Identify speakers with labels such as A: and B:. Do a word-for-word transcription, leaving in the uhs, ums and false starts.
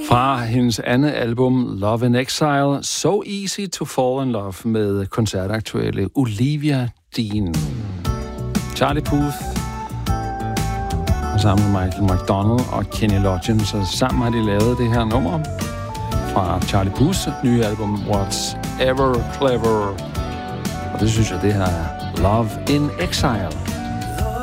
A: Fra hendes andet album, Love in Exile, So Easy to Fall in Love, med koncertaktuelle Olivia Dean. Charlie Puth, og sammen med Michael McDonald og Kenny Loggins, så sammen har de lavet det her nummer fra Charlie Puths nye album, What's Ever Clever. Og det synes jeg, det her er Love in Exile.